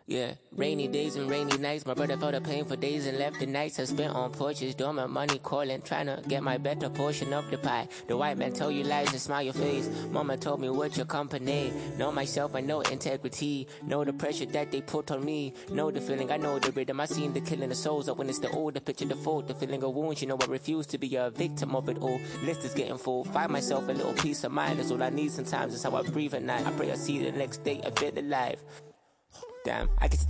Yeah, rainy days and rainy nights. My brother felt the pain for days and left the nights I spent on porches, dormant money calling, trying to get my better portion of the pie. The white man tell you lies and smile your face. Mama told me with your company. Know myself, I know integrity. Know the pressure that they put on me. Know the feeling, I know the rhythm. I seen the killing the souls up when it's the old, the picture, the fault, the feeling of wounds. You know I refuse to be a victim of it all. List is getting full. Find myself a little peace of mind. That's all I need sometimes. That's how I breathe at night. I pray I see the next day. I feel alive. Damn, I can